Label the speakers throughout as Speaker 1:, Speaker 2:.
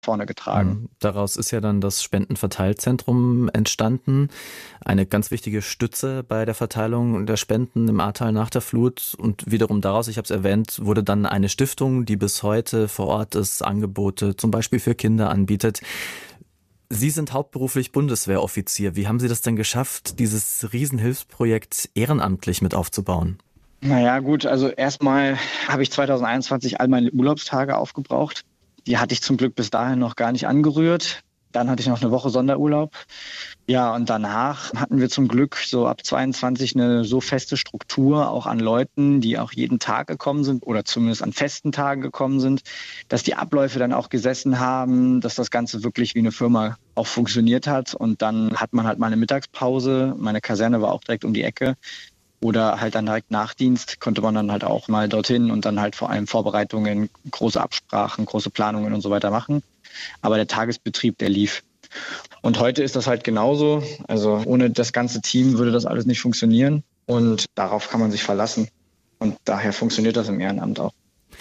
Speaker 1: vorne getragen.
Speaker 2: Daraus ist ja dann das Spendenverteilzentrum entstanden. Eine ganz wichtige Stütze bei der Verteilung der Spenden im Ahrtal nach der Flut. Und wiederum daraus, ich habe es erwähnt, wurde dann eine Stiftung, die bis heute vor Ort ist, Angebote zum Beispiel für Kinder anbietet. Sie sind hauptberuflich Bundeswehroffizier. Wie haben Sie das denn geschafft, dieses Riesenhilfsprojekt ehrenamtlich mit aufzubauen?
Speaker 1: Naja, gut, also erstmal habe ich 2021 all meine Urlaubstage aufgebraucht. Die hatte ich zum Glück bis dahin noch gar nicht angerührt. Dann hatte ich noch eine Woche Sonderurlaub. Ja, und danach hatten wir zum Glück so ab 22 eine so feste Struktur auch an Leuten, die auch jeden Tag gekommen sind oder zumindest an festen Tagen gekommen sind, dass die Abläufe dann auch gesessen haben, dass das Ganze wirklich wie eine Firma auch funktioniert hat. Und dann hat man halt mal eine Mittagspause. Meine Kaserne war auch direkt um die Ecke. Oder halt dann direkt nach Dienst konnte man dann halt auch mal dorthin und dann halt vor allem Vorbereitungen, große Absprachen, große Planungen und so weiter machen. Aber der Tagesbetrieb, der lief. Und heute ist das halt genauso. Also ohne das ganze Team würde das alles nicht funktionieren. Und darauf kann man sich verlassen. Und daher funktioniert das im Ehrenamt auch.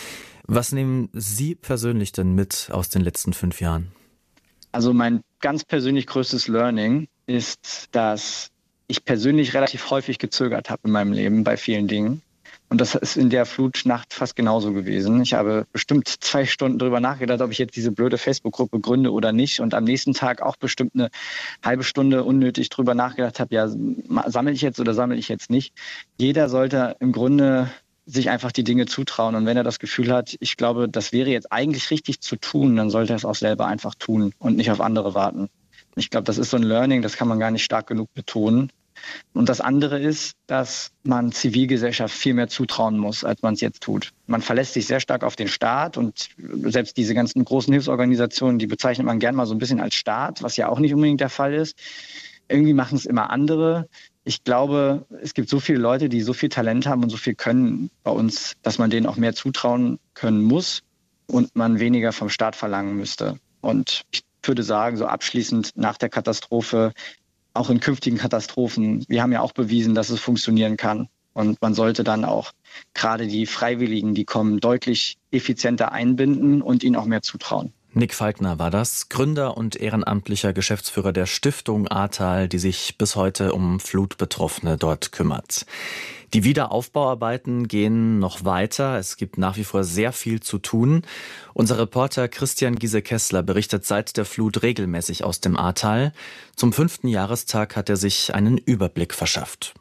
Speaker 2: Was nehmen Sie persönlich denn mit aus den letzten 5 Jahren?
Speaker 1: Also mein ganz persönlich größtes Learning ist, dass ich persönlich relativ häufig gezögert habe in meinem Leben bei vielen Dingen. Und das ist in der Flutnacht fast genauso gewesen. Ich habe bestimmt 2 Stunden drüber nachgedacht, ob ich jetzt diese blöde Facebook-Gruppe gründe oder nicht. Und am nächsten Tag auch bestimmt eine halbe Stunde unnötig drüber nachgedacht habe, ja, sammle ich jetzt oder sammle ich jetzt nicht. Jeder sollte im Grunde sich einfach die Dinge zutrauen. Und wenn er das Gefühl hat, ich glaube, das wäre jetzt eigentlich richtig zu tun, dann sollte er es auch selber einfach tun und nicht auf andere warten. Ich glaube, das ist so ein Learning, das kann man gar nicht stark genug betonen. Und das andere ist, dass man Zivilgesellschaft viel mehr zutrauen muss, als man es jetzt tut. Man verlässt sich sehr stark auf den Staat und selbst diese ganzen großen Hilfsorganisationen, die bezeichnet man gern mal so ein bisschen als Staat, was ja auch nicht unbedingt der Fall ist. Irgendwie machen es immer andere. Ich glaube, es gibt so viele Leute, die so viel Talent haben und so viel können bei uns, dass man denen auch mehr zutrauen können muss und man weniger vom Staat verlangen müsste. Und ich würde sagen, so abschließend nach der Katastrophe, auch in künftigen Katastrophen, wir haben ja auch bewiesen, dass es funktionieren kann. Und man sollte dann auch gerade die Freiwilligen, die kommen, deutlich effizienter einbinden und ihnen auch mehr zutrauen.
Speaker 2: Nick Falkner war das, Gründer und ehrenamtlicher Geschäftsführer der Stiftung Ahrtal, die sich bis heute um Flutbetroffene dort kümmert. Die Wiederaufbauarbeiten gehen noch weiter. Es gibt nach wie vor sehr viel zu tun. Unser Reporter Christian Giese-Kessler berichtet seit der Flut regelmäßig aus dem Ahrtal. Zum 5. Jahrestag hat er sich einen Überblick verschafft.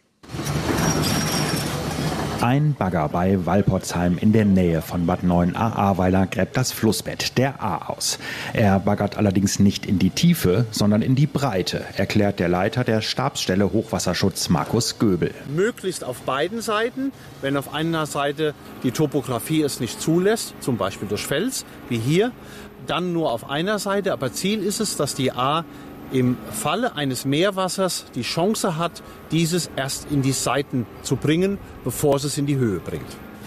Speaker 3: Ein Bagger bei Walporzheim in der Nähe von Bad Neuenahr-Ahrweiler gräbt das Flussbett der Ahr aus. Er baggert allerdings nicht in die Tiefe, sondern in die Breite, erklärt der Leiter der Stabsstelle Hochwasserschutz Markus Göbel.
Speaker 4: Möglichst auf beiden Seiten, wenn auf einer Seite die Topografie es nicht zulässt, zum Beispiel durch Fels, wie hier, dann nur auf einer Seite. Aber Ziel ist es, dass die Ahr im Falle eines Meerwassers die Chance hat, dieses erst in die Seiten zu bringen, bevor es in die Höhe bringt.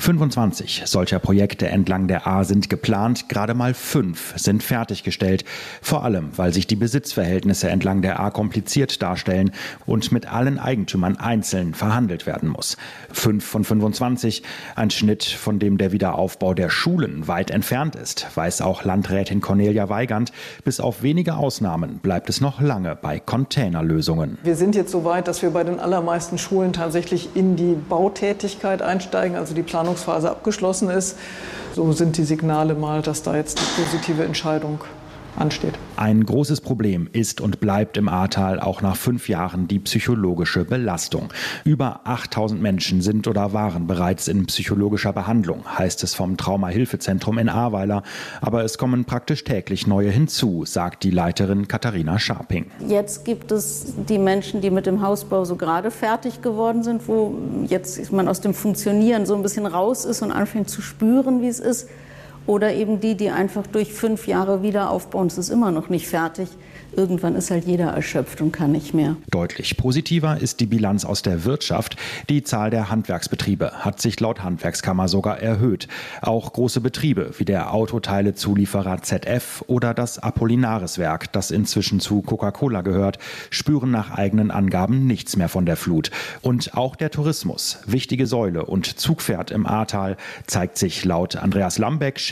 Speaker 3: 25 solcher Projekte entlang der Ahr sind geplant, gerade mal 5 sind fertiggestellt. Vor allem, weil sich die Besitzverhältnisse entlang der Ahr kompliziert darstellen und mit allen Eigentümern einzeln verhandelt werden muss. 5 von 25, ein Schnitt, von dem der Wiederaufbau der Schulen weit entfernt ist, weiß auch Landrätin Cornelia Weigand. Bis auf wenige Ausnahmen bleibt es noch lange bei Containerlösungen.
Speaker 5: Wir sind jetzt so weit, dass wir bei den allermeisten Schulen tatsächlich in die Bautätigkeit einsteigen, also die Planungsphase abgeschlossen ist. So sind die Signale mal, dass da jetzt die positive Entscheidung ansteht.
Speaker 3: Ein großes Problem ist und bleibt im Ahrtal auch nach 5 Jahren die psychologische Belastung. Über 8000 Menschen sind oder waren bereits in psychologischer Behandlung, heißt es vom Traumahilfezentrum in Ahrweiler. Aber es kommen praktisch täglich neue hinzu, sagt die Leiterin Katharina Scharping.
Speaker 6: Jetzt gibt es die Menschen, die mit dem Hausbau so gerade fertig geworden sind, wo jetzt man aus dem Funktionieren so ein bisschen raus ist und anfängt zu spüren, wie es ist. Oder eben die einfach durch 5 Jahre wieder aufbauen. Es ist immer noch nicht fertig. Irgendwann ist halt jeder erschöpft und kann nicht mehr.
Speaker 3: Deutlich positiver ist die Bilanz aus der Wirtschaft. Die Zahl der Handwerksbetriebe hat sich laut Handwerkskammer sogar erhöht. Auch große Betriebe wie der Autoteilezulieferer ZF oder das Apollinaris-Werk, das inzwischen zu Coca-Cola gehört, spüren nach eigenen Angaben nichts mehr von der Flut. Und auch der Tourismus, wichtige Säule und Zugpferd im Ahrtal, zeigt sich laut Andreas Lambeck,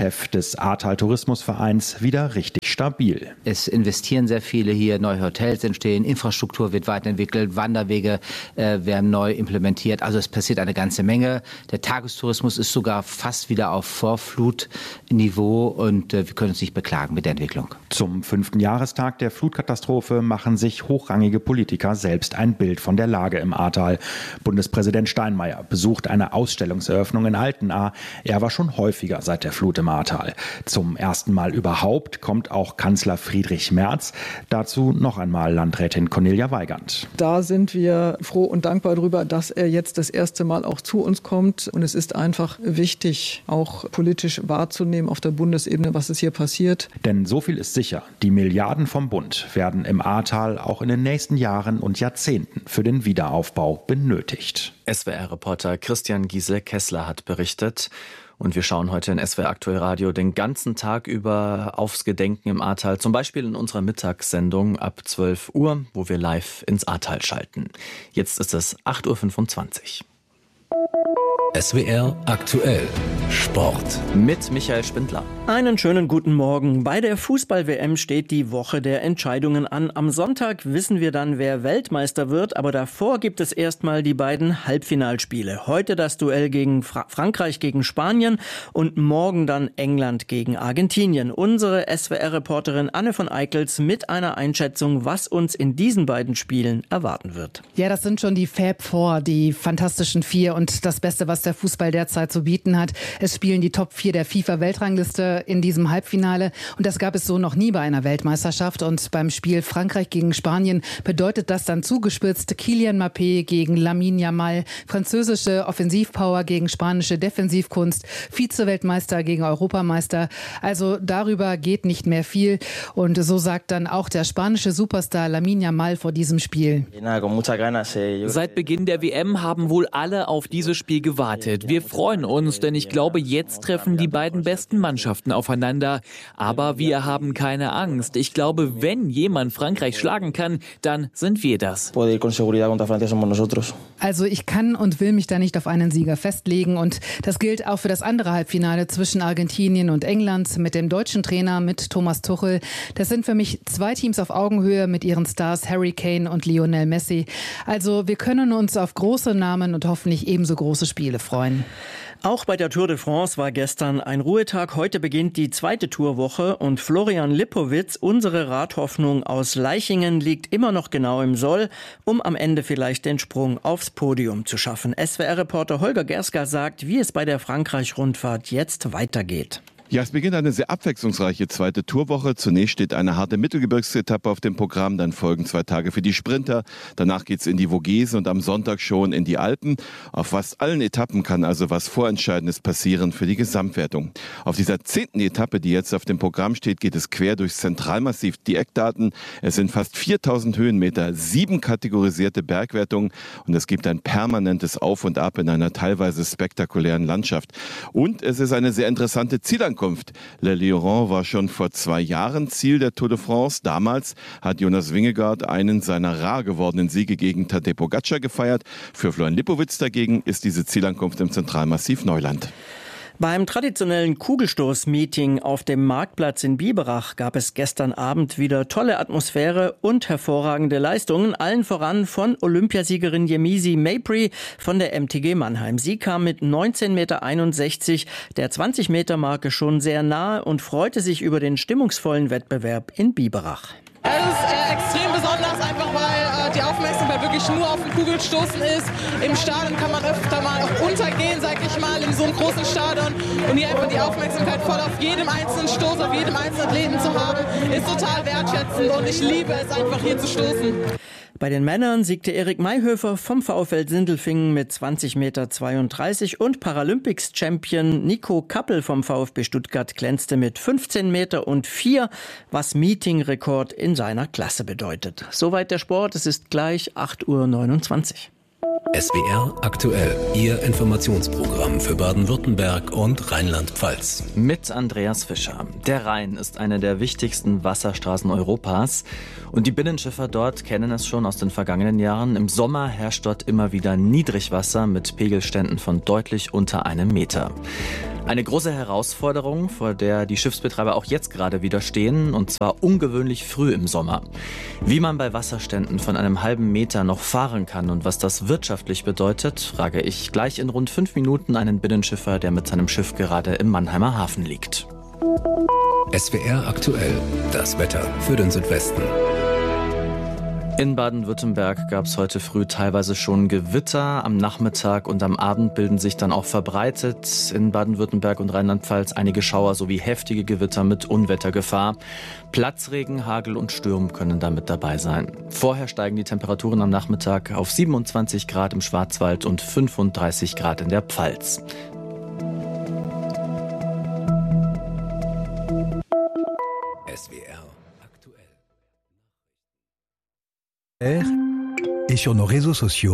Speaker 3: Chef des Ahrtal Tourismusvereins, wieder richtig stabil.
Speaker 7: Es investieren sehr viele hier, neue Hotels entstehen, Infrastruktur wird weiterentwickelt, Wanderwege werden neu implementiert. Also es passiert eine ganze Menge. Der Tagestourismus ist sogar fast wieder auf Vorflutniveau und wir können uns nicht beklagen mit der Entwicklung.
Speaker 3: Zum 5. Jahrestag der Flutkatastrophe machen sich hochrangige Politiker selbst ein Bild von der Lage im Ahrtal. Bundespräsident Steinmeier besucht eine Ausstellungseröffnung in Altenahr. Er war schon häufiger seit der Flut im Ahrtal. Zum ersten Mal überhaupt kommt auch Kanzler Friedrich Merz. Dazu noch einmal Landrätin Cornelia Weigand.
Speaker 5: Da sind wir froh und dankbar darüber, dass er jetzt das erste Mal auch zu uns kommt. Und es ist einfach wichtig, auch politisch wahrzunehmen auf der Bundesebene, was ist hier passiert.
Speaker 3: Denn so viel ist sicher, die Milliarden vom Bund werden im Ahrtal auch in den nächsten Jahren und Jahrzehnten für den Wiederaufbau benötigt.
Speaker 2: SWR-Reporter Christian Giesel-Kessler hat berichtet. Und wir schauen heute in SWR Aktuell Radio den ganzen Tag über aufs Gedenken im Ahrtal. Zum Beispiel in unserer Mittagssendung ab 12 Uhr, wo wir live ins Ahrtal schalten. Jetzt ist es 8.25 Uhr.
Speaker 8: SWR Aktuell Sport
Speaker 2: mit Michael Spindler.
Speaker 9: Einen schönen guten Morgen. Bei der Fußball-WM steht die Woche der Entscheidungen an. Am Sonntag wissen wir dann, wer Weltmeister wird, aber davor gibt es erstmal die beiden Halbfinalspiele. Heute das Duell gegen Frankreich gegen Spanien und morgen dann England gegen Argentinien. Unsere SWR-Reporterin Anne von Eickels mit einer Einschätzung, was uns in diesen beiden Spielen erwarten wird.
Speaker 10: Ja, das sind schon die Fab Four, die Fantastischen Vier und das Beste, was der Fußball derzeit zu bieten hat. Es spielen die Top 4 der FIFA-Weltrangliste in diesem Halbfinale und das gab es so noch nie bei einer Weltmeisterschaft. Und beim Spiel Frankreich gegen Spanien bedeutet das dann zugespitzt Kylian Mbappé gegen Lamine Yamal, französische Offensivpower gegen spanische Defensivkunst, Vize-Weltmeister gegen Europameister. Also darüber geht nicht mehr viel und so sagt dann auch der spanische Superstar Lamine Yamal vor diesem Spiel.
Speaker 11: Seit Beginn der WM haben wohl alle auf dieses Spiel gewartet. Wir freuen uns, denn ich glaube, jetzt treffen die beiden besten Mannschaften aufeinander. Aber wir haben keine Angst. Ich glaube, wenn jemand Frankreich schlagen kann, dann sind wir das.
Speaker 10: Also ich kann und will mich da nicht auf einen Sieger festlegen. Und das gilt auch für das andere Halbfinale zwischen Argentinien und England mit dem deutschen Trainer, mit Thomas Tuchel. Das sind für mich zwei Teams auf Augenhöhe mit ihren Stars Harry Kane und Lionel Messi. Also wir können uns auf große Namen und hoffentlich ebenso große Spiele freuen.
Speaker 9: Auch bei der Tour de France war gestern ein Ruhetag. Heute beginnt die zweite Tourwoche und Florian Lipowitz, unsere Radhoffnung aus Leichingen, liegt immer noch genau im Soll, um am Ende vielleicht den Sprung aufs Podium zu schaffen. SWR-Reporter Holger Gerska sagt, wie es bei der Frankreich-Rundfahrt jetzt weitergeht.
Speaker 12: Ja, es beginnt eine sehr abwechslungsreiche zweite Tourwoche. Zunächst steht eine harte Mittelgebirgsetappe auf dem Programm, dann folgen 2 Tage für die Sprinter. Danach geht's in die Vogesen und am Sonntag schon in die Alpen. Auf fast allen Etappen kann also was Vorentscheidendes passieren für die Gesamtwertung. Auf dieser 10. Etappe, die jetzt auf dem Programm steht, geht es quer durchs Zentralmassiv. Die Eckdaten, es sind fast 4000 Höhenmeter, 7 kategorisierte Bergwertungen und es gibt ein permanentes Auf und Ab in einer teilweise spektakulären Landschaft. Und es ist eine sehr interessante Zielankunft. Le Lioran war schon vor 2 Jahren Ziel der Tour de France. Damals hat Jonas Vingegaard einen seiner rar gewordenen Siege gegen Tadej Pogačar gefeiert. Für Florian Lipowitz dagegen ist diese Zielankunft im Zentralmassiv Neuland.
Speaker 9: Beim traditionellen Kugelstoß-Meeting auf dem Marktplatz in Biberach gab es gestern Abend wieder tolle Atmosphäre und hervorragende Leistungen, allen voran von Olympiasiegerin Yemisi Mapry von der MTG Mannheim. Sie kam mit 19,61 Meter der 20-Meter-Marke schon sehr nahe und freute sich über den stimmungsvollen Wettbewerb in Biberach.
Speaker 13: Es ist extrem besonders, einfach weil die Aufmerksamkeit wirklich nur auf den Kugelstoßen ist. Im Stadion kann man öfter mal auch untergehen, sag ich mal, in so einem großen Stadion. Und hier einfach die Aufmerksamkeit voll auf jedem einzelnen Stoß, auf jedem einzelnen Athleten zu haben, ist total wertschätzend und ich liebe es einfach hier zu stoßen.
Speaker 9: Bei den Männern siegte Erik Mayhöfer vom VfL Sindelfingen mit 20,32 Meter und Paralympics-Champion Nico Kappel vom VfB Stuttgart glänzte mit 15,04 Meter, was Meeting-Rekord in seiner Klasse bedeutet. Soweit der Sport, es ist gleich 8.29 Uhr.
Speaker 8: SWR aktuell, Ihr Informationsprogramm für Baden-Württemberg und Rheinland-Pfalz.
Speaker 2: Mit Andreas Fischer. Der Rhein ist eine der wichtigsten Wasserstraßen Europas und die Binnenschiffer dort kennen es schon aus den vergangenen Jahren. Im Sommer herrscht dort immer wieder Niedrigwasser mit Pegelständen von deutlich unter 1 Meter. Eine große Herausforderung, vor der die Schiffsbetreiber auch jetzt gerade wieder stehen, und zwar ungewöhnlich früh im Sommer. Wie man bei Wasserständen von einem halben Meter noch fahren kann und was das wirtschaftlich bedeutet, frage ich gleich in rund 5 Minuten einen Binnenschiffer, der mit seinem Schiff gerade im Mannheimer Hafen liegt.
Speaker 8: SWR aktuell, das Wetter für den Südwesten.
Speaker 2: In Baden-Württemberg gab es heute früh teilweise schon Gewitter. Am Nachmittag und am Abend bilden sich dann auch verbreitet in Baden-Württemberg und Rheinland-Pfalz einige Schauer sowie heftige Gewitter mit Unwettergefahr. Platzregen, Hagel und Sturm können damit dabei sein. Vorher steigen die Temperaturen am Nachmittag auf 27 Grad im Schwarzwald und 35 Grad in der Pfalz.
Speaker 8: SWR aktuell.
Speaker 14: Et sur nos réseaux sociaux.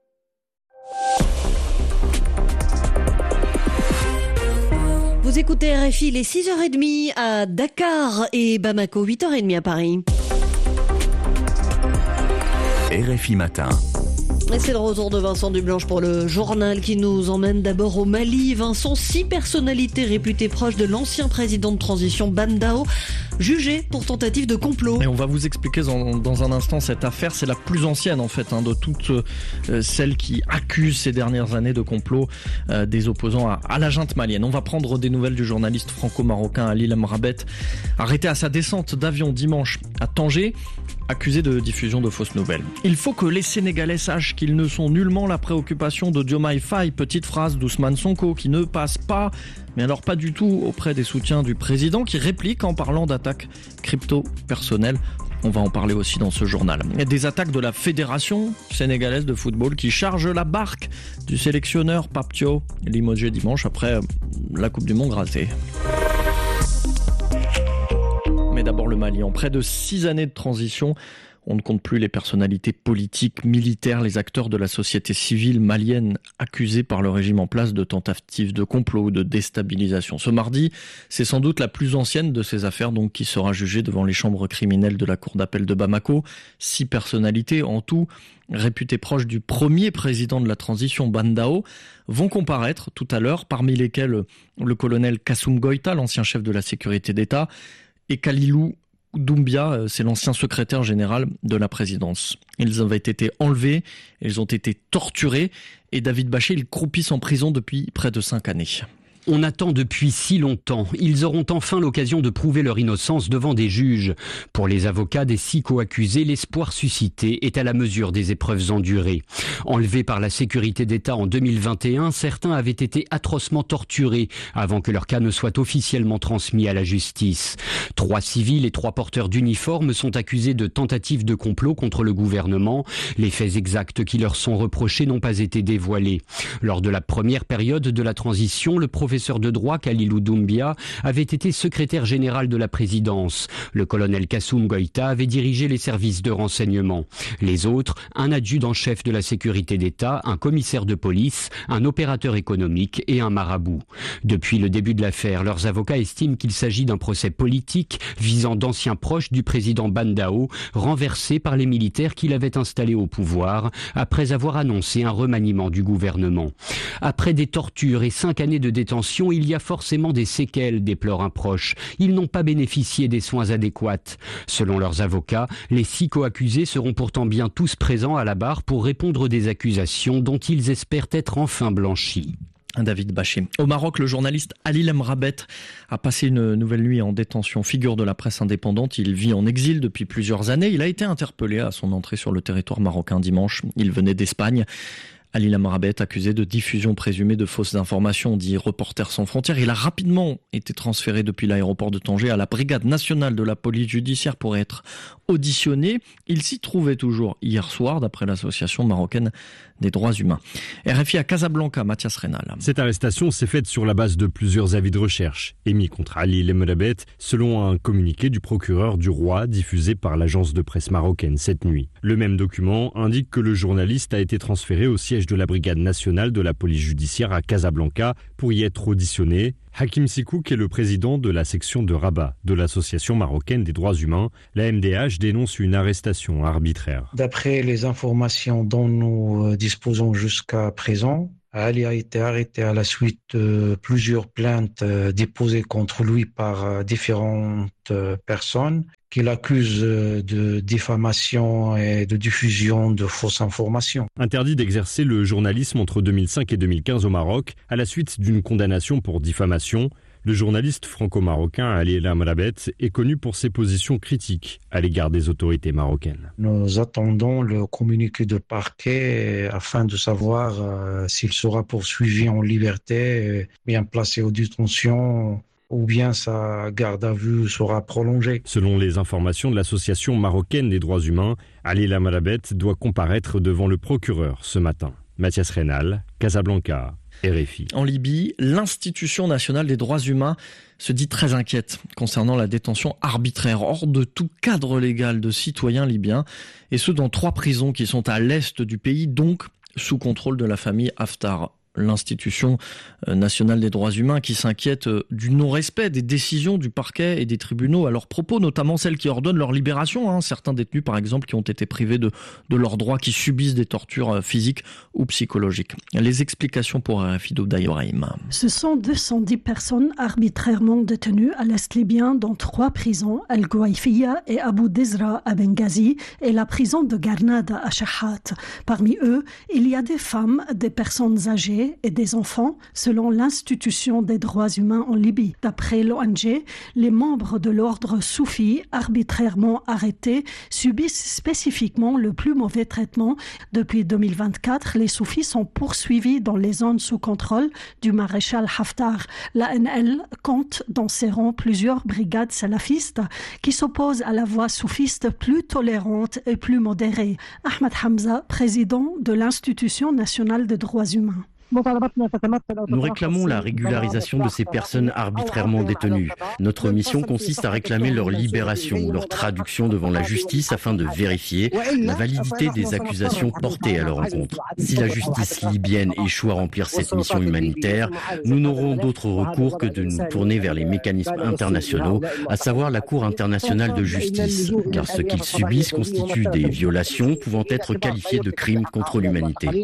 Speaker 15: Vous écoutez RFI, il est 6h30 à Dakar et Bamako, 8h30 à Paris.
Speaker 14: RFI Matin.
Speaker 15: Et c'est le retour de Vincent Dublanche pour le journal qui nous emmène d'abord au Mali. Vincent, 6 personnalités réputées proches de l'ancien président de transition Ban Dao, jugées pour tentative de complot.
Speaker 16: Et on va vous expliquer dans un instant cette affaire. C'est la plus ancienne en fait de toutes celles qui accusent ces dernières années de complot des opposants à la junte malienne. On va prendre des nouvelles du journaliste franco-marocain Ali Lamrabet, arrêté à sa descente d'avion dimanche à Tanger, accusé de diffusion de fausses nouvelles. Il faut que les Sénégalais sachent qu'ils ne sont nullement la préoccupation de Diomaye Faye, petite phrase d'Ousmane Sonko qui ne passe pas, mais alors pas du tout auprès des soutiens du président qui réplique en parlant d'attaques crypto-personnelles. On va en parler aussi dans ce journal. Et des attaques de la Fédération sénégalaise de football qui charge la barque du sélectionneur Pape Thiaw, limogé dimanche après la Coupe du Monde ratée. Mais d'abord le Mali. En près de 6 années de transition, on ne compte plus les personnalités politiques, militaires, les acteurs de la société civile malienne accusés par le régime en place de tentatives de complot ou de déstabilisation. Ce mardi, c'est sans doute la plus ancienne de ces affaires donc qui sera jugée devant les chambres criminelles de la cour d'appel de Bamako. 6 personnalités en tout, réputées proches du premier président de la transition, Ban Dao, vont comparaître tout à l'heure, parmi lesquels le colonel Kassoum Goïta, l'ancien chef de la sécurité d'État, et Kalilou Doumbia, c'est l'ancien secrétaire général de la présidence. Ils avaient été enlevés, ils ont été torturés et David Bachet, ils croupissent en prison depuis près de 5 années.
Speaker 17: On attend depuis si longtemps. Ils auront enfin l'occasion de prouver leur innocence devant des juges. Pour les avocats des 6 co-accusés, l'espoir suscité est à la mesure des épreuves endurées. Enlevés par la sécurité d'État en 2021, certains avaient été atrocement torturés avant que leur cas ne soit officiellement transmis à la justice. 3 civils et 3 porteurs d'uniformes sont accusés de tentative de complot contre le gouvernement. Les faits exacts qui leur sont reprochés n'ont pas été dévoilés. Lors de la première période de la transition, le professeur de droit Kalilou Doumbia avait été secrétaire général de la présidence. Le colonel Kassoum Goïta avait dirigé les services de renseignement. Les autres, un adjudant-chef de la sécurité d'État, un commissaire de police, un opérateur économique et un marabout. Depuis le début de l'affaire, leurs avocats estiment qu'il s'agit d'un procès politique visant d'anciens proches du président Ban Dao, renversés par les militaires qui l'avaient installé au pouvoir après avoir annoncé un remaniement du gouvernement. Après des tortures et 5 années de détention, il y a forcément des séquelles, déplore un proche. Ils n'ont pas bénéficié des soins adéquats. Selon leurs avocats, les 6 co-accusés seront pourtant bien tous présents à la barre pour répondre des accusations dont ils espèrent être enfin blanchis.
Speaker 16: David Bachet. Au Maroc, le journaliste Ali Lamrabet a passé une nouvelle nuit en détention. Figure de la presse indépendante, il vit en exil depuis plusieurs années. Il a été interpellé à son entrée sur le territoire marocain dimanche. Il venait d'Espagne. Ali Lamrabet, accusé de diffusion présumée de fausses informations, dit Reporters sans frontières. Il a rapidement été transféré depuis l'aéroport de Tanger à la brigade nationale de la police judiciaire pour être auditionné. Il s'y trouvait toujours hier soir, d'après l'association marocaine des droits humains. RFI à Casablanca, Mathias Reynal.
Speaker 18: Cette arrestation s'est faite sur la base de plusieurs avis de recherche émis contre Ali Lamrabet, selon un communiqué du procureur du roi diffusé par l'agence de presse marocaine cette nuit. Le même document indique que le journaliste a été transféré au siège de la brigade nationale de la police judiciaire à Casablanca pour y être auditionné. Hakim Sikouk est le président de la section de Rabat de l'association marocaine des droits humains. La MDH dénonce une arrestation arbitraire.
Speaker 19: D'après les informations dont nous disposons jusqu'à présent, Ali a été arrêté à la suite de plusieurs plaintes déposées contre lui par différentes personnes qui l'accusent de diffamation et de diffusion de fausses informations.
Speaker 18: Interdit d'exercer le journalisme entre 2005 et 2015 au Maroc, à la suite d'une condamnation pour diffamation, le journaliste franco-marocain Ali El Amrabet est connu pour ses positions critiques à l'égard des autorités marocaines.
Speaker 19: Nous attendons le communiqué de parquet afin de savoir s'il sera poursuivi en liberté, bien placé en détention, ou bien sa garde à vue sera prolongée.
Speaker 18: Selon les informations de l'Association marocaine des droits humains, Ali El Amrabet doit comparaître devant le procureur ce matin. Mathias Reynal, Casablanca, RFI.
Speaker 16: En Libye, l'Institution nationale des droits humains se dit très inquiète concernant la détention arbitraire hors de tout cadre légal de citoyens libyens, et ce dans 3 prisons qui sont à l'est du pays, donc sous contrôle de la famille Haftar. L'Institution nationale des droits humains qui s'inquiète du non-respect des décisions du parquet et des tribunaux à leur propos, notamment celles qui ordonnent leur libération. Certains détenus, par exemple, qui ont été privés de leurs droits, qui subissent des tortures physiques ou psychologiques. Les explications pour RFI d'Ouda Ibrahim.
Speaker 20: Ce sont 210 personnes arbitrairement détenues à l'Est libyen dans 3 prisons, Al-Gouaïfiya et Abu Dizra à Benghazi et la prison de Garnada à Shahat. Parmi eux, il y a des femmes, des personnes âgées et des enfants, selon l'Institution des droits humains en Libye. D'après l'ONG, les membres de l'ordre soufi arbitrairement arrêtés subissent spécifiquement le plus mauvais traitement. Depuis 2024, les soufis sont poursuivis dans les zones sous contrôle du maréchal Haftar. L'ANL compte dans ses rangs plusieurs brigades salafistes qui s'opposent à la voie soufiste plus tolérante et plus modérée. Ahmed Hamza, président de l'Institution nationale des droits humains.
Speaker 21: Nous réclamons la régularisation de ces personnes arbitrairement détenues. Notre mission consiste à réclamer leur libération ou leur traduction devant la justice afin de vérifier la validité des accusations portées à leur encontre. Si la justice libyenne échoue à remplir cette mission humanitaire, nous n'aurons d'autre recours que de nous tourner vers les mécanismes internationaux, à savoir la Cour internationale de justice, car ce qu'ils subissent constitue des violations pouvant être qualifiées de crimes contre l'humanité.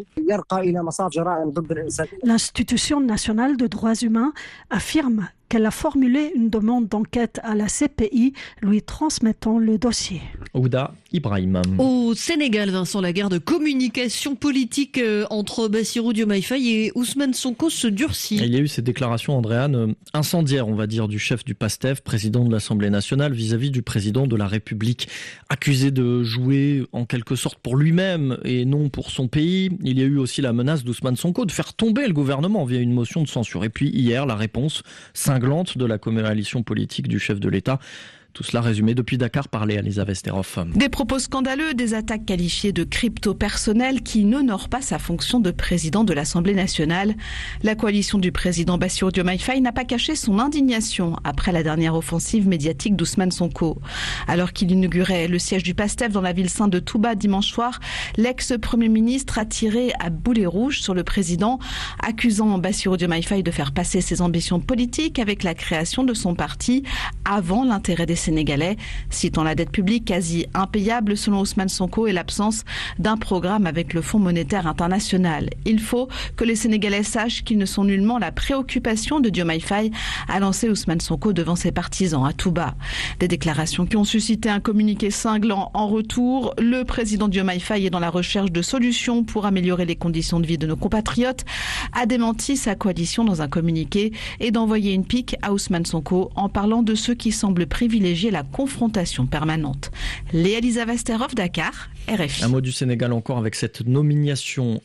Speaker 20: L'Institution nationale de droits humains affirme qu'elle a formulé une demande d'enquête à la CPI, lui transmettant le dossier.
Speaker 16: Ouda Ibrahim.
Speaker 15: Au Sénégal, Vincent Lagarde, communication politique entre Bassirou Diomaye Faye et Ousmane Sonko se durcit.
Speaker 16: Il y a eu ces déclarations, Andréane, incendiaires, on va dire, du chef du PASTEF, président de l'Assemblée nationale, vis-à-vis du président de la République, accusé de jouer en quelque sorte pour lui-même et non pour son pays. Il y a eu aussi la menace d'Ousmane Sonko de faire tomber le gouvernement via une motion de censure. Et puis hier, la réponse cinglante de la coalition politique du chef de l'État. Tout cela résumé depuis Dakar par Léa Vesterhoff.
Speaker 22: Des propos scandaleux, des attaques qualifiées de crypto-personnelles qui n'honorent pas sa fonction de président de l'Assemblée nationale. La coalition du président Bassirou Diomaye Faye n'a pas caché son indignation après la dernière offensive médiatique d'Ousmane Sonko. Alors qu'il inaugurait le siège du PASTEF dans la ville sainte de Touba dimanche soir, l'ex-premier ministre a tiré à boulet rouge sur le président, accusant Bassirou Diomaye Faye de faire passer ses ambitions politiques avec la création de son parti avant l'intérêt des Sénégalais, citant la dette publique quasi impayable selon Ousmane Sonko et l'absence d'un programme avec le Fonds monétaire international. Il faut que les Sénégalais sachent qu'ils ne sont nullement la préoccupation de Diomaye Faye, a lancé Ousmane Sonko devant ses partisans à Touba. Des déclarations qui ont suscité un communiqué cinglant en retour. Le président Diomaye Faye est dans la recherche de solutions pour améliorer les conditions de vie de nos compatriotes, a démenti sa coalition dans un communiqué et d'envoyer une pique à Ousmane Sonko en parlant de ceux qui semblent privilégier la confrontation permanente. Léa Vesterhoff, Dakar, RFI.
Speaker 16: Un mot du Sénégal encore avec cette nomination.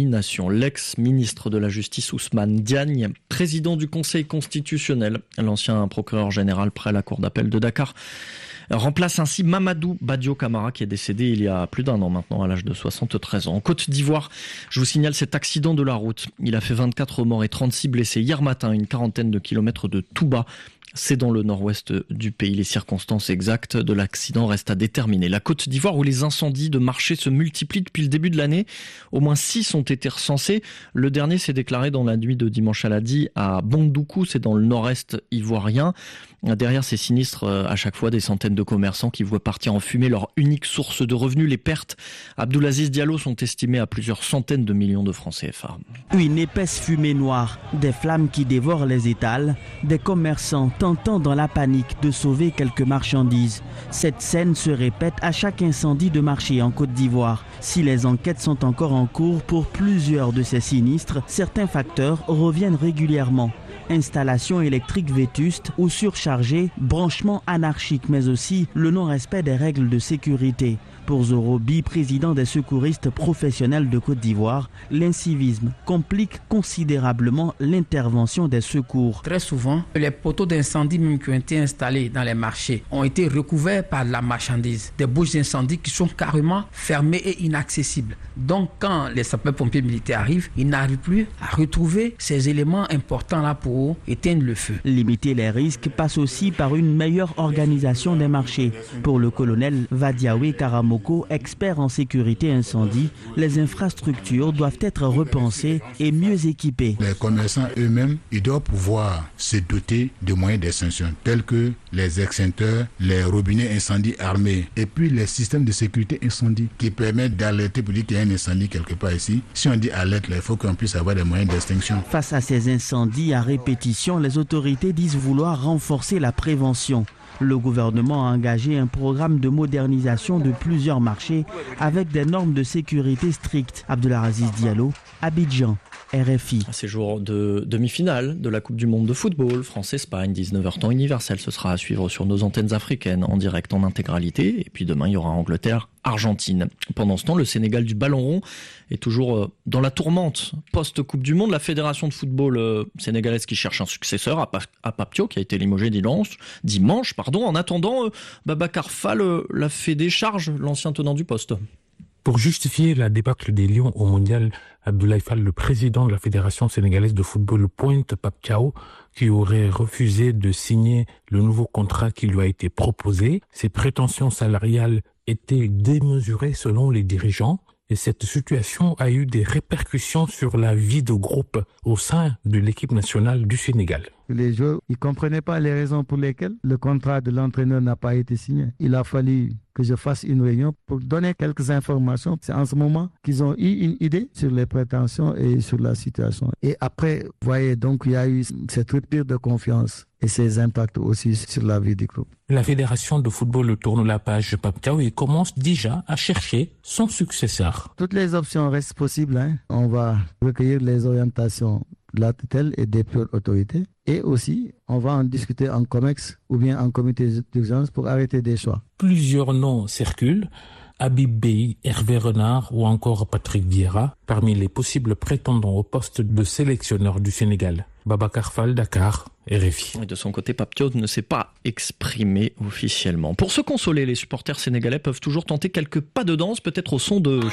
Speaker 16: L'ex-ministre de la Justice Ousmane Diagne, président du Conseil constitutionnel, l'ancien procureur général près la Cour d'appel de Dakar, remplace ainsi Mamadou Badio Camara qui est décédé il y a plus d'1 an maintenant à l'âge de 73 ans. En Côte d'Ivoire, je vous signale cet accident de la route. Il a fait 24 morts et 36 blessés hier matin, une quarantaine de kilomètres de Touba. C'est dans le nord-ouest du pays. Les circonstances exactes de l'accident restent à déterminer. La Côte d'Ivoire, où les incendies de marché se multiplient depuis le début de l'année, au moins 6 ont été recensés. Le dernier s'est déclaré dans la nuit de dimanche à lundi à Bondoukou, c'est dans le nord-est ivoirien. Derrière ces sinistres, à chaque fois, des centaines de commerçants qui voient partir en fumée leur unique source de revenus. Les pertes, Abdoulaziz Diallo, sont estimées à plusieurs centaines de millions de francs CFA.
Speaker 1: Une épaisse fumée noire, des flammes qui dévorent les étals, des commerçants tentant dans la panique de sauver quelques marchandises. Cette scène se répète à chaque incendie de marché en Côte d'Ivoire. Si les enquêtes sont encore en cours pour plusieurs de ces sinistres, certains facteurs reviennent régulièrement. Installation électrique vétuste ou surchargée, branchement anarchique, mais aussi le non-respect des règles de sécurité. Pour Zorobi, président des secouristes professionnels de Côte d'Ivoire, l'incivisme complique considérablement l'intervention des secours.
Speaker 4: Très souvent, les poteaux d'incendie même qui ont été installés dans les marchés ont été recouverts par la marchandise. Des bouches d'incendie qui sont carrément fermées et inaccessibles. Donc quand les sapeurs-pompiers militaires arrivent, ils n'arrivent plus à retrouver ces éléments importants là pour éteindre le feu.
Speaker 1: Limiter les risques passe aussi par une meilleure organisation des marchés. Pour le colonel Vadiawe Karamoko, expert en sécurité incendie, les infrastructures doivent être repensées et mieux équipées.
Speaker 23: Les commerçants eux-mêmes, ils doivent pouvoir se doter de moyens d'extinction tels que les extincteurs, les robinets incendie armés et puis les systèmes de sécurité incendie qui permettent d'alerter pour dire qu'il y a un incendie quelque part ici. Si on dit alerte, il faut qu'on puisse avoir des moyens d'extinction.
Speaker 1: Face à ces incendies à répétition, les autorités disent vouloir renforcer la prévention. Le gouvernement a engagé un programme de modernisation de plusieurs marchés avec des normes de sécurité strictes. Abdoulaziz Diallo, Abidjan, RFI.
Speaker 16: Ces jours de demi-finale de la Coupe du Monde de football, France-Espagne, 19h temps universel. Ce sera à suivre sur nos antennes africaines en direct en intégralité. Et puis demain, il y aura Angleterre-Argentine. Pendant ce temps, le Sénégal du ballon rond est toujours dans la tourmente post-Coupe du Monde. La fédération de football sénégalaise qui cherche un successeur à Papio, qui a été limogé dimanche. En attendant, Babacar Fall, la Fédé charge l'ancien tenant du poste.
Speaker 24: Pour justifier la débâcle des Lions au mondial, Abdoulaye Fall, le président de la Fédération sénégalaise de football, pointe Pape Thiaw, qui aurait refusé de signer le nouveau contrat qui lui a été proposé. Ses prétentions salariales étaient démesurées selon les dirigeants. Et cette situation a eu des répercussions sur la vie de groupe au sein de l'équipe nationale du Sénégal.
Speaker 25: Les joueurs, ils ne comprenaient pas les raisons pour lesquelles le contrat de l'entraîneur n'a pas été signé. Il a fallu que je fasse une réunion pour donner quelques informations. C'est en ce moment qu'ils ont eu une idée sur les prétentions et sur la situation. Et après, vous voyez, donc il y a eu cette rupture de confiance et ses impacts aussi sur la vie du groupe.
Speaker 24: La Fédération de football tourne la page Pape Thiaw et commence déjà à chercher son successeur.
Speaker 25: Toutes les options restent possibles. On va recueillir les orientations de la tutelle et des pures autorités. Et aussi, on va en discuter en COMEX ou bien en comité d'urgence pour arrêter des choix.
Speaker 24: Plusieurs noms circulent. Habib Bey, Hervé Renard ou encore Patrick Vieira, parmi les possibles prétendants au poste de sélectionneur du Sénégal. Babacar Fall, Dakar, RFI.
Speaker 16: Et de son côté, Pape Thiaw ne s'est pas exprimé officiellement. Pour se consoler, les supporters sénégalais peuvent toujours tenter quelques pas de danse, peut-être au son de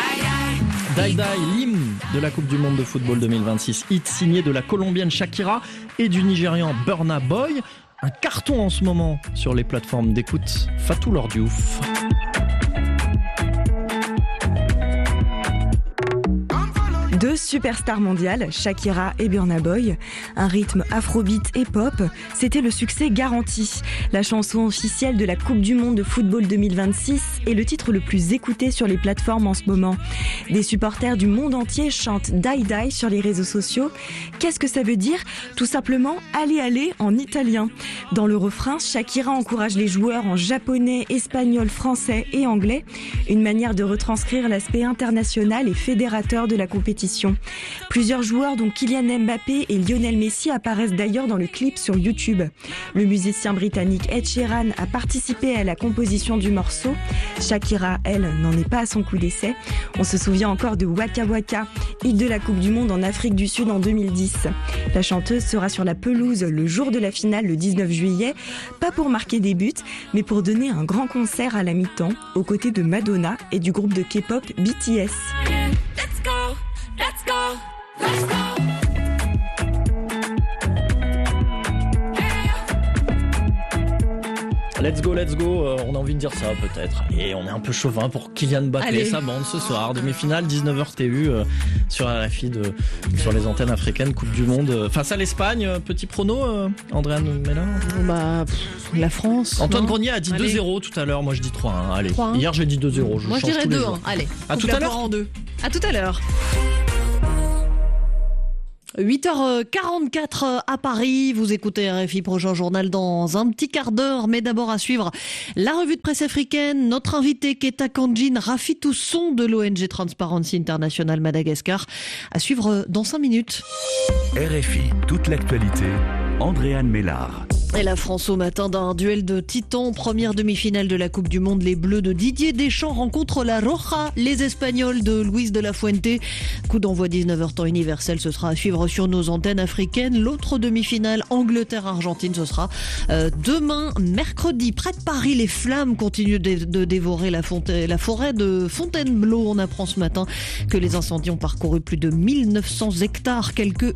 Speaker 16: Die Die, l'hymne de la Coupe du Monde de football 2026. Hit signé de la Colombienne Shakira et du Nigérian Burna Boy. Un carton en ce moment sur les plateformes d'écoute. Fatou Lord Diouf.
Speaker 26: Deux superstars mondiales, Shakira et Burna Boy, un rythme afrobeat et pop, c'était le succès garanti. La chanson officielle de la Coupe du Monde de football 2026 est le titre le plus écouté sur les plateformes en ce moment. Des supporters du monde entier chantent Die Die sur les réseaux sociaux. Qu'est-ce que ça veut dire ? Tout simplement allez allez en italien. Dans le refrain, Shakira encourage les joueurs en japonais, espagnol, français et anglais, une manière de retranscrire l'aspect international et fédérateur de la compétition. Plusieurs joueurs dont Kylian Mbappé et Lionel Messi apparaissent d'ailleurs dans le clip sur YouTube. Le musicien britannique Ed Sheeran a participé à la composition du morceau. Shakira, elle, n'en est pas à son coup d'essai. On se souvient encore de Waka Waka, hit de la Coupe du Monde en Afrique du Sud en 2010. La chanteuse sera sur la pelouse le jour de la finale le 19 juillet, pas pour marquer des buts, mais pour donner un grand concert à la mi-temps aux côtés de Madonna et du groupe de K-pop BTS.
Speaker 27: Let's go, let's go, let's go.
Speaker 16: Let's go, on a envie de dire ça peut-être. Et on est un peu chauvin pour Kylian Mbappé, sa bande ce soir. Demi-finale, 19h TU sur RFI, sur les antennes africaines, Coupe du Monde. Face à l'Espagne, petit prono, Andréane Mella.
Speaker 15: La France.
Speaker 16: Antoine Grenier a dit 2-0 tout à l'heure, moi je dis 3-1. Allez,
Speaker 15: 3-1.
Speaker 16: Hier j'ai dit 2-0.
Speaker 15: Moi je dirais 2-1. Allez,
Speaker 16: à tout à l'heure.
Speaker 15: À tout à l'heure. 8h44 à Paris, vous écoutez RFI, prochain journal dans un petit quart d'heure, mais d'abord à suivre la revue de presse africaine. Notre invité Keta Kanjin Rafi Tousson de l'ONG Transparency International Madagascar, à suivre dans 5 minutes.
Speaker 14: RFI, toute l'actualité, Andréane Mélard.
Speaker 15: Et la France au matin d'un duel de titans, première demi-finale de la Coupe du Monde. Les Bleus de Didier Deschamps rencontrent la Roja, les Espagnols de Luis de la Fuente. Coup d'envoi 19h temps universel, ce sera à suivre sur nos antennes africaines. L'autre demi-finale, Angleterre-Argentine, ce sera demain, mercredi. Près de Paris, les flammes continuent de dévorer la forêt de Fontainebleau. On apprend ce matin que les incendies ont parcouru plus de 1900 hectares. Quelques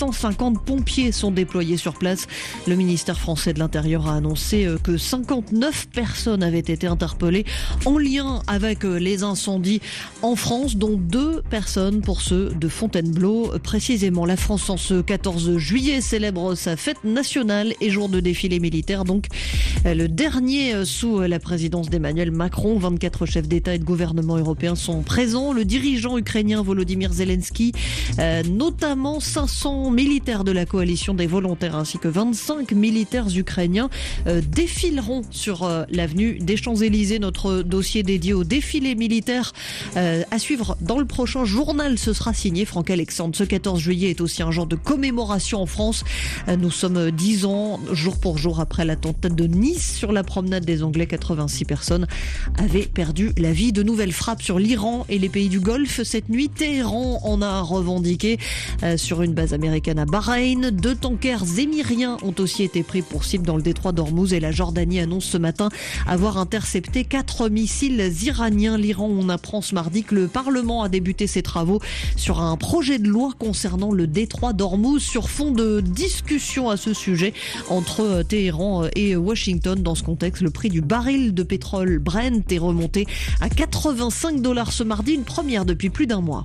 Speaker 15: 850 pompiers sont déployés sur place. Le ministère français de l'Intérieur a annoncé que 59 personnes avaient été interpellées en lien avec les incendies en France, dont 2 personnes pour ceux de Fontainebleau. Précisément, la France en ce 14 juillet célèbre sa fête nationale et jour de défilé militaire, donc le dernier sous la présidence d'Emmanuel Macron. 24 chefs d'État et de gouvernement européens sont présents. Le dirigeant ukrainien Volodymyr Zelensky, notamment 500 militaires de la coalition des volontaires ainsi que 25 militaires ukrainiens défileront sur l'avenue des Champs-Élysées. Notre dossier dédié au défilé militaire à suivre dans le prochain journal. Ce sera signé Franck Alexandre. Ce 14 juillet est aussi un jour de commémoration en France. Nous sommes 10 ans, jour pour jour, après l'attentat de Nice sur la promenade des Anglais. 86 personnes avaient perdu la vie. De nouvelles frappes sur l'Iran et les pays du Golfe. Cette nuit, Téhéran en a revendiqué sur une base américaine à Bahreïn. 2 tankers émiriens ont aussi été pris pour cible dans le détroit d'Ormuz, et la Jordanie annonce ce matin avoir intercepté 4 missiles iraniens. L'Iran, on apprend ce mardi que le Parlement a débuté ses travaux sur un projet de loi concernant le détroit d'Ormuz sur fond de discussion à ce sujet entre Téhéran et Washington. Dans ce contexte, le prix du baril de pétrole Brent est remonté à $85 ce mardi, une première depuis plus d'un mois.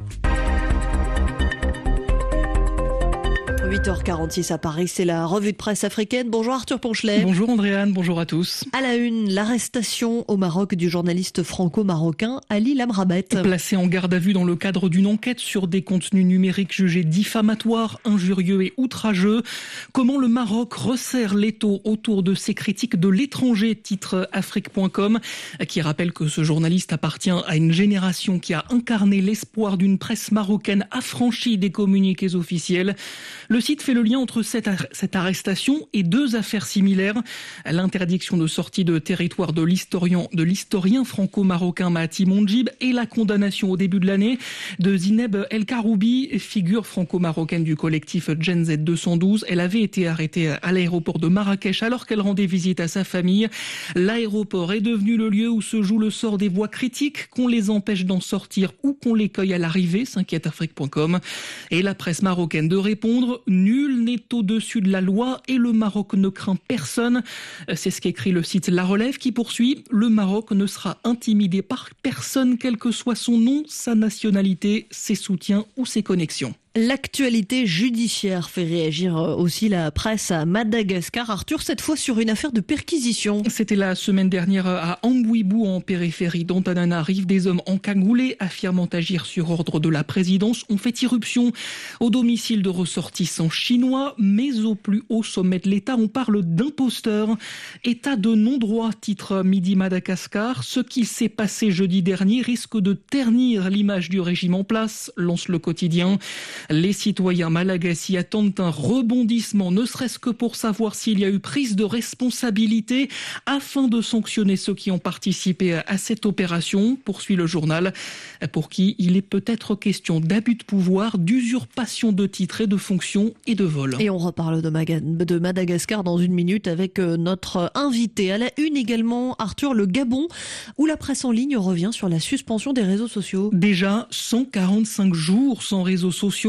Speaker 15: 8h46 à Paris, c'est la revue de presse africaine. Bonjour Arthur Ponchelet.
Speaker 3: Bonjour Andréane, bonjour à tous.
Speaker 15: À la une, l'arrestation au Maroc du journaliste franco-marocain Ali Lamrabet.
Speaker 3: Placé en garde à vue dans le cadre d'une enquête sur des contenus numériques jugés diffamatoires, injurieux et outrageux. Comment le Maroc resserre l'étau autour de ses critiques de l'étranger, titre Afrique.com, qui rappelle que ce journaliste appartient à une génération qui a incarné l'espoir d'une presse marocaine affranchie des communiqués officiels. Le site fait le lien entre cette arrestation et 2 affaires similaires. L'interdiction de sortie de territoire de l'historien franco-marocain Mahati Mondjib et la condamnation au début de l'année de Zineb El Karoubi, figure franco-marocaine du collectif Gen Z 212. Elle avait été arrêtée à l'aéroport de Marrakech alors qu'elle rendait visite à sa famille. L'aéroport est devenu le lieu où se joue le sort des voix critiques, qu'on les empêche d'en sortir ou qu'on les cueille à l'arrivée, s'inquiète Afrique.com. Et la presse marocaine de répondre: nul n'est au-dessus de la loi et le Maroc ne craint personne. C'est ce qu'écrit le site La Relève, qui poursuit: le Maroc ne sera intimidé par personne, quel que soit son nom, sa nationalité, ses soutiens ou ses connexions.
Speaker 15: L'actualité judiciaire fait réagir aussi la presse à Madagascar. Arthur, cette fois sur une affaire de perquisition.
Speaker 3: C'était la semaine dernière à Ambouibou, en périphérie d'Antananarive. Des hommes encagoulés, affirmant agir sur ordre de la présidence, ont fait irruption au domicile de ressortissants chinois. Mais au plus haut sommet de l'État, on parle d'imposteurs. État de non-droit, titre Midi Madagascar. Ce qui s'est passé jeudi dernier risque de ternir l'image du régime en place, lance le quotidien. Les citoyens malagasy attendent un rebondissement, ne serait-ce que pour savoir s'il y a eu prise de responsabilité afin de sanctionner ceux qui ont participé à cette opération, poursuit le journal, pour qui il est peut-être question d'abus de pouvoir, d'usurpation de titres et de fonctions et de vol.
Speaker 15: Et on reparle de Madagascar dans une minute avec notre invité. À la une également, Arthur, le Gabon, où la presse en ligne revient sur la suspension des réseaux sociaux.
Speaker 3: Déjà 145 jours sans réseaux sociaux,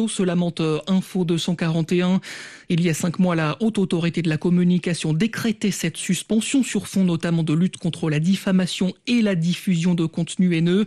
Speaker 3: réseaux, se lamente Info 241. Il y a 5 mois, la Haute Autorité de la Communication décrétait cette suspension sur fond notamment de lutte contre la diffamation et la diffusion de contenus haineux.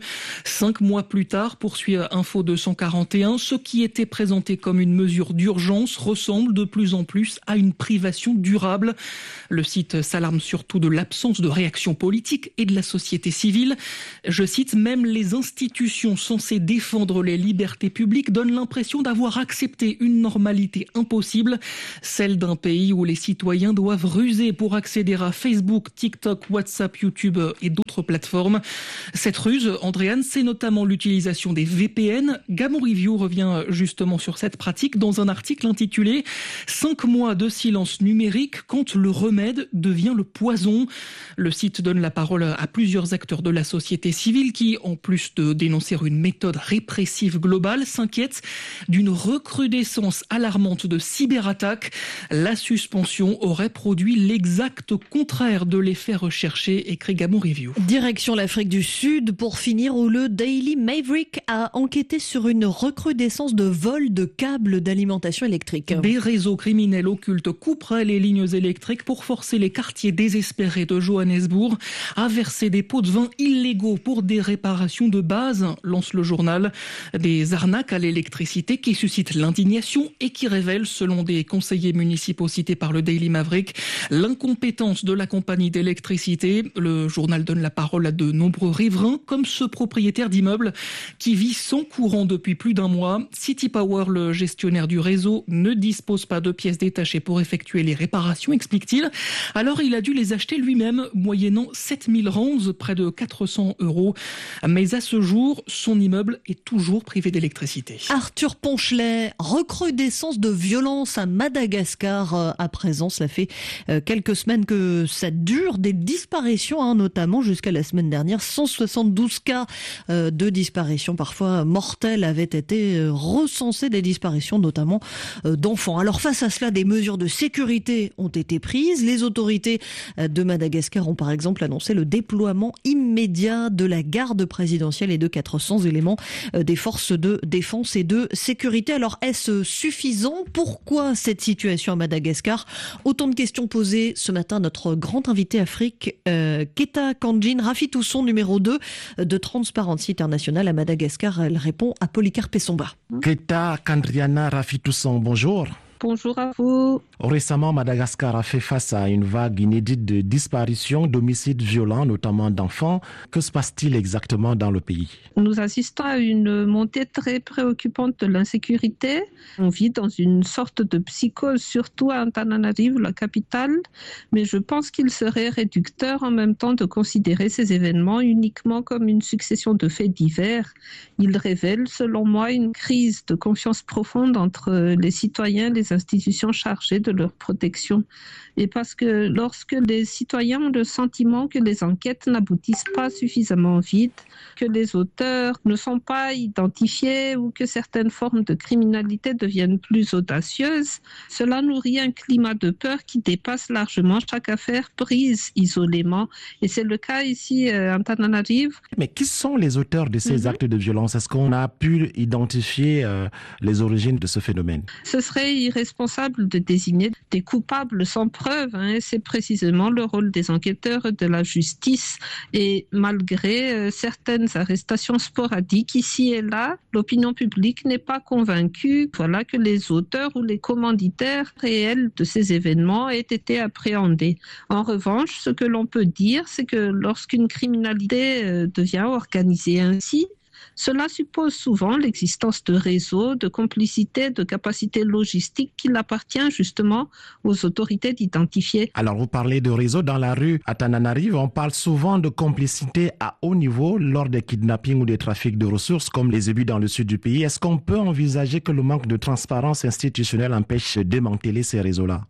Speaker 3: 5 mois plus tard, poursuit Info 241, ce qui était présenté comme une mesure d'urgence ressemble de plus en plus à une privation durable. Le site s'alarme surtout de l'absence de réaction politique et de la société civile. Je cite, même les institutions censées défendre les libertés publiques donnent l'impression d'avoir accepté une normalité impossible, celle d'un pays où les citoyens doivent ruser pour accéder à Facebook, TikTok, WhatsApp, YouTube et d'autres plateformes. Cette ruse, Andréane, c'est notamment l'utilisation des VPN. Gamon Review revient justement sur cette pratique dans un article intitulé « 5 mois de silence numérique quand le remède devient le poison ». Le site donne la parole à plusieurs acteurs de la société civile qui, en plus de dénoncer une méthode répressive globale, s'inquiètent d'une recrudescence alarmante de cyberattaques. La suspension aurait produit l'exact contraire de l'effet recherché, écrit Gamon Review.
Speaker 15: Direction l'Afrique du Sud pour finir, où le Daily Maverick a enquêté sur une recrudescence de vols de câbles d'alimentation électrique.
Speaker 3: Des réseaux criminels occultes couperaient les lignes électriques pour forcer les quartiers désespérés de Johannesburg à verser des pots de vin illégaux pour des réparations de base, lance le journal. Des arnaques à l'électricité qui suscitent l'indignation et qui révèlent, selon des conseillers municipaux cités par le Daily Maverick, l'incompétence de la compagnie d'électricité. Le journal donne la parole à de nombreux riverains, comme ce propriétaire d'immeuble qui vit sans courant depuis plus d'un mois. City Power, le gestionnaire du réseau, ne dispose pas de pièces détachées pour effectuer les réparations, explique-t-il. Alors il a dû les acheter lui-même, moyennant 7000 rands, près de 400 €. Mais à ce jour, son immeuble est toujours privé d'électricité.
Speaker 15: Arthur Ponchelet, recrudescence de violence à Madagascar à présent. Ça fait quelques semaines que ça dure, des disparitions, notamment jusqu'à la semaine dernière. 172 cas de disparitions, parfois mortelles, avaient été recensés, des disparitions notamment d'enfants. Alors face à cela, des mesures de sécurité ont été prises. Les autorités de Madagascar ont par exemple annoncé le déploiement immédiat de la garde présidentielle et de 400 éléments des forces de défense et de sécurité. Alors est-ce suffisant? Pourquoi cette situation à Madagascar? Autant de questions posées ce matin à notre grand invité Afrique, Keta Kandjin Rafitousson, numéro 2 de Transparency International à Madagascar. Elle répond à Polycarpe Essomba.
Speaker 5: Keta Kandriana Rafitousson, bonjour.
Speaker 6: Bonjour à vous.
Speaker 5: Récemment, Madagascar a fait face à une vague inédite de disparitions, d'homicides violents, notamment d'enfants. Que se passe-t-il exactement dans le pays?
Speaker 6: Nous assistons à une montée très préoccupante de l'insécurité. On vit dans une sorte de psychose, surtout à Antananarivo, la capitale. Mais je pense qu'il serait réducteur en même temps de considérer ces événements uniquement comme une succession de faits divers. Ils révèlent, selon moi, une crise de confiance profonde entre les citoyens, les institutions chargées de leur protection. Et parce que lorsque les citoyens ont le sentiment que les enquêtes n'aboutissent pas suffisamment vite, que les auteurs ne sont pas identifiés ou que certaines formes de criminalité deviennent plus audacieuses, cela nourrit un climat de peur qui dépasse largement chaque affaire prise isolément. Et c'est le cas ici à Antananarivo.
Speaker 5: Mais qui sont les auteurs de ces actes de violence? Est-ce qu'on a pu identifier les origines de ce phénomène?
Speaker 6: Ce serait irresponsable de désigner des coupables sans preuve. C'est précisément le rôle des enquêteurs de la justice. Et malgré certaines arrestations sporadiques ici et là, l'opinion publique n'est pas convaincue que les auteurs ou les commanditaires réels de ces événements aient été appréhendés. En revanche, ce que l'on peut dire, c'est que lorsqu'une criminalité devient organisée ainsi, cela suppose souvent l'existence de réseaux, de complicités, de capacités logistiques qu'il appartient justement aux autorités d'identifier.
Speaker 5: Alors vous parlez de réseaux dans la rue Antananarivo, on parle souvent de complicité à haut niveau lors des kidnappings ou des trafics de ressources comme les ébus dans le sud du pays. Est-ce qu'on peut envisager que le manque de transparence institutionnelle empêche de démanteler ces réseaux-là?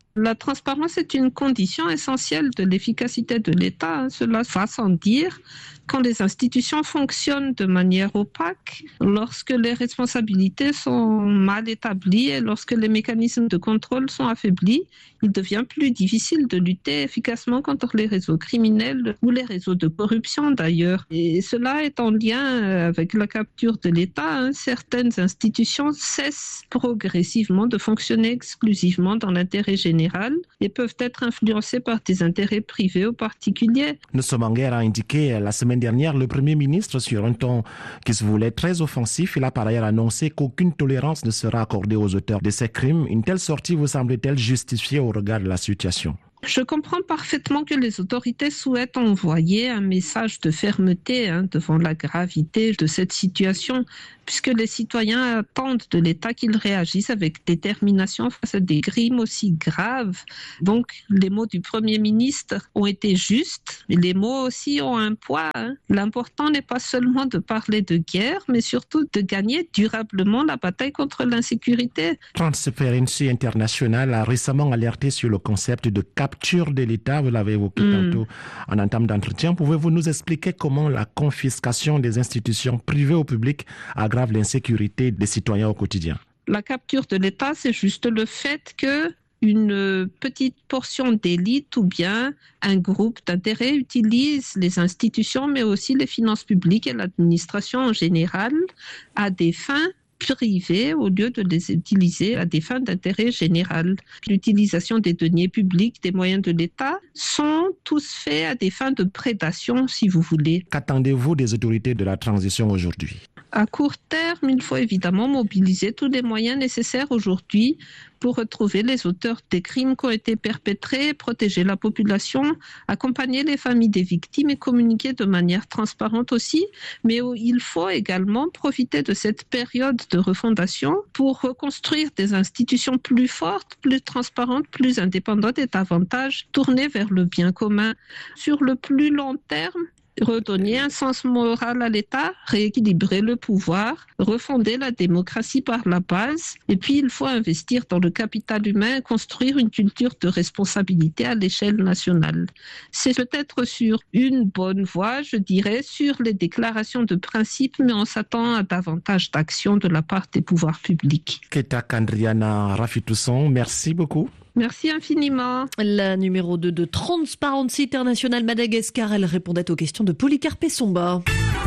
Speaker 6: La transparence est une condition essentielle de l'efficacité de l'État. Cela va sans dire. Quand les institutions fonctionnent de manière opaque, lorsque les responsabilités sont mal établies et lorsque les mécanismes de contrôle sont affaiblis, il devient plus difficile de lutter efficacement contre les réseaux criminels ou les réseaux de corruption d'ailleurs. Et cela est en lien avec la capture de l'État. Certaines institutions cessent progressivement de fonctionner exclusivement dans l'intérêt général et peuvent être influencées par des intérêts privés ou particuliers.
Speaker 5: Nous sommes en guerre, a indiqué la semaine dernière le Premier ministre sur un ton qui se voulait très offensif. Il a par ailleurs annoncé qu'aucune tolérance ne sera accordée aux auteurs de ces crimes. Une telle sortie vous semble-t-elle justifiée au regard de la situation ?
Speaker 6: Je comprends parfaitement que les autorités souhaitent envoyer un message de fermeté devant la gravité de cette situation, puisque les citoyens attendent de l'État qu'il réagisse avec détermination face à des crimes aussi graves. Donc, les mots du Premier ministre ont été justes, mais les mots aussi ont un poids. L'important n'est pas seulement de parler de guerre, mais surtout de gagner durablement la bataille contre l'insécurité.
Speaker 5: Transparency International a récemment alerté sur le concept de capture de l'État. Vous l'avez évoqué tantôt en entame d'entretien. Pouvez-vous nous expliquer comment la confiscation des institutions privées au public aggrave l'insécurité des citoyens au quotidien?
Speaker 6: La capture de l'État, c'est juste le fait que une petite portion d'élite ou bien un groupe d'intérêts utilise les institutions, mais aussi les finances publiques et l'administration en général à des fins privées au lieu de les utiliser à des fins d'intérêt général. L'utilisation des deniers publics, des moyens de l'État sont tous faits à des fins de prédation, si vous voulez.
Speaker 5: Qu'attendez-vous des autorités de la transition aujourd'hui?
Speaker 6: À court terme, il faut évidemment mobiliser tous les moyens nécessaires aujourd'hui pour retrouver les auteurs des crimes qui ont été perpétrés, protéger la population, accompagner les familles des victimes et communiquer de manière transparente aussi. Mais il faut également profiter de cette période de refondation pour reconstruire des institutions plus fortes, plus transparentes, plus indépendantes et davantage tournées vers le bien commun. Sur le plus long terme, redonner un sens moral à l'État, rééquilibrer le pouvoir, refonder la démocratie par la base. Et puis, il faut investir dans le capital humain, construire une culture de responsabilité à l'échelle nationale. C'est peut-être sur une bonne voie, je dirais, sur les déclarations de principe, mais on s'attend à davantage d'actions de la part des pouvoirs publics.
Speaker 5: Keita Kandriana Rafitousson, merci beaucoup.
Speaker 6: Merci infiniment.
Speaker 15: La numéro 2 de Transparency International Madagascar, elle répondait aux questions de Polycarpe Somba.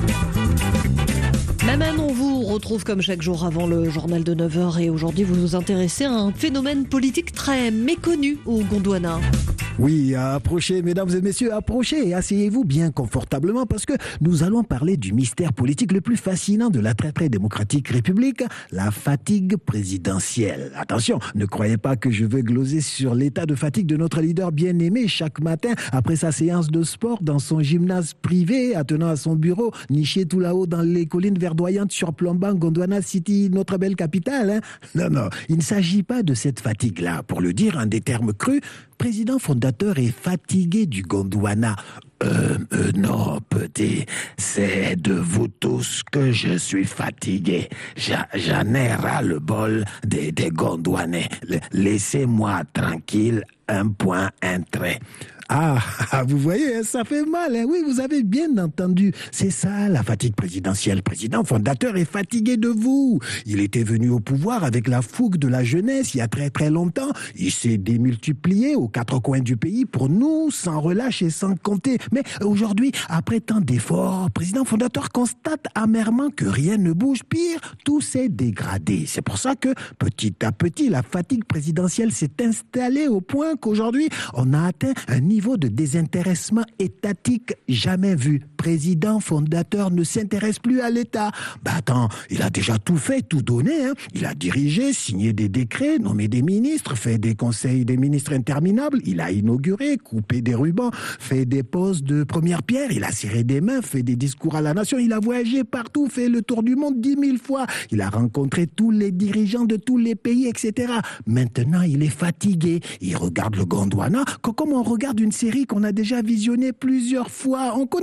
Speaker 15: Maman, on vous retrouve comme chaque jour avant le journal de 9h et aujourd'hui vous vous intéressez à un phénomène politique très méconnu au Gondwana.
Speaker 2: Oui, approchez, mesdames et messieurs, approchez et asseyez-vous bien confortablement parce que nous allons parler du mystère politique le plus fascinant de la très très démocratique République, la fatigue présidentielle. Attention, ne croyez pas que je veux gloser sur l'état de fatigue de notre leader bien-aimé chaque matin après sa séance de sport dans son gymnase privé, attenant à son bureau, niché tout là-haut dans les collines verdoyantes surplombant Gondwana City, notre belle capitale. Non, il ne s'agit pas de cette fatigue-là. Pour le dire en des termes crus, président fondateur est fatigué du Gondwana. Non, petit, c'est de vous tous que je suis fatigué. J'en ai ras le bol des Gondwanais. Laissez-moi tranquille, un point, un trait. Ah, vous voyez, ça fait mal, hein? Oui, vous avez bien entendu. C'est ça, la fatigue présidentielle. Le président fondateur est fatigué de vous. Il était venu au pouvoir avec la fougue de la jeunesse il y a très très longtemps. Il s'est démultiplié aux quatre coins du pays pour nous, sans relâche et sans compter. Mais aujourd'hui, après tant d'efforts, le président fondateur constate amèrement que rien ne bouge. Pire, tout s'est dégradé. C'est pour ça que, petit à petit, la fatigue présidentielle s'est installée au point qu'aujourd'hui, on a atteint un niveau de désintéressement étatique jamais vu. Président fondateur ne s'intéresse plus à l'État. Attends, il a déjà tout fait, tout donné. Il a dirigé, signé des décrets, nommé des ministres, fait des conseils des ministres interminables. Il a inauguré, coupé des rubans, fait des poses de première pierre. Il a serré des mains, fait des discours à la nation. Il a voyagé partout, fait le tour du monde 10 000 fois. Il a rencontré tous les dirigeants de tous les pays, etc. Maintenant, il est fatigué. Il regarde le Gondwana comme on regarde une série qu'on a déjà visionnée plusieurs fois. On connaît tout par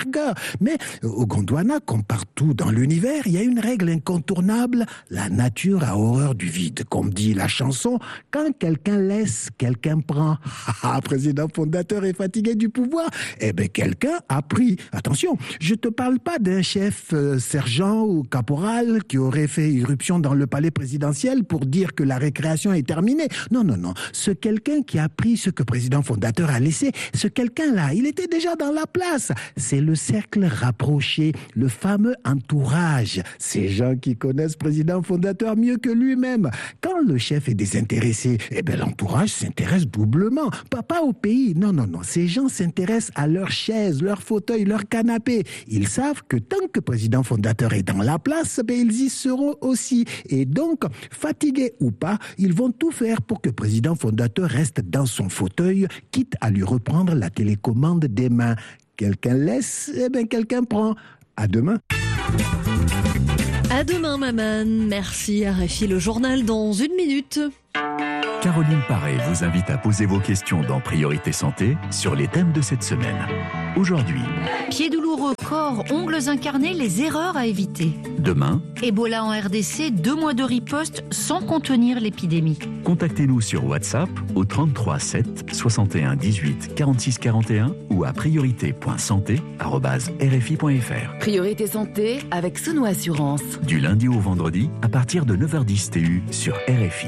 Speaker 2: cœur. Mais au Gondwana, comme partout dans l'univers, il y a une règle incontournable. La nature a horreur du vide. Comme dit la chanson, quand quelqu'un laisse, quelqu'un prend. Président fondateur est fatigué du pouvoir. Eh bien, quelqu'un a pris. Attention, je te parle pas d'un chef sergent ou caporal qui aurait fait irruption dans le palais présidentiel pour dire que la récréation est terminée. Non. Ce quelqu'un qui a pris ce que le président fondateur a laissé, ce quelqu'un-là, il était déjà dans la place. C'est le cercle rapproché, le fameux entourage. Ces gens qui connaissent le président fondateur mieux que lui-même. Quand le chef est désintéressé, eh bien, l'entourage s'intéresse doublement. Pas au pays, non. Ces gens s'intéressent à leur chaise, leur fauteuil, leur canapé. Ils savent que tant que le président fondateur est dans la place, ben, ils y seront aussi. Et donc, fatigués ou pas, ils vont tout faire pour que le président fondateur reste dans son fauteuil, quitte à lui reprendre la télécommande des mains. Quelqu'un laisse, eh bien, quelqu'un prend. À demain.
Speaker 15: À demain, Maman. Merci, RFI, le journal dans 1 minute.
Speaker 14: Caroline Paré vous invite à poser vos questions dans Priorité Santé sur les thèmes de cette semaine. Aujourd'hui,
Speaker 7: pieds douloureux, corps, ongles incarnés, les erreurs à éviter.
Speaker 14: Demain,
Speaker 7: Ebola en RDC, 2 mois de riposte sans contenir l'épidémie.
Speaker 14: Contactez-nous sur WhatsApp au 33 7 61 18 46 41 ou à priorité.santé@rfi.fr.
Speaker 8: Priorité Santé avec Sono Assurance.
Speaker 14: Du lundi au vendredi à partir de 9h10 TU sur RFI.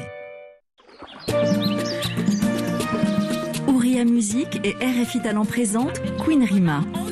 Speaker 26: Ouria Musique et RFI Talent présente Queen Rima.